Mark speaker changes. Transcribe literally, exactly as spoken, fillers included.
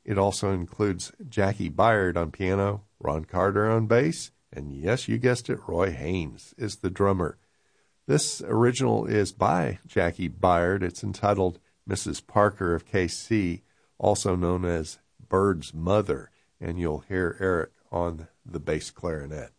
Speaker 1: It also includes Jackie Byard on piano, Ron Carter on bass, and yes, you guessed it, Roy Haynes is the drummer. This original is by Jackie Byard. It's entitled Missus Parker of K C, also known as Bird's Mother, and you'll hear Eric on the bass clarinet.